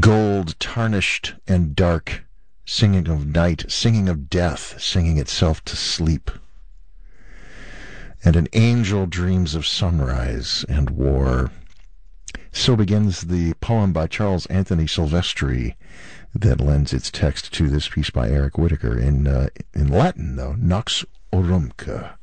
Gold, tarnished and dark, singing of night, singing of death, singing itself to sleep. And an angel dreams of sunrise and war. So begins the poem by Charles Anthony Silvestri that lends its text to this piece by Eric Whitacre in Latin, though, Nox Orumque.